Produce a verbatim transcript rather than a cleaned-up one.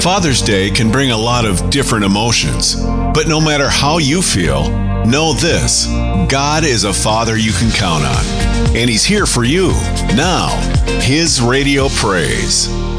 Father's Day can bring a lot of different emotions, but no matter how you feel, know this: God is a Father you can count on, and He's here for you now. His Radio Praise.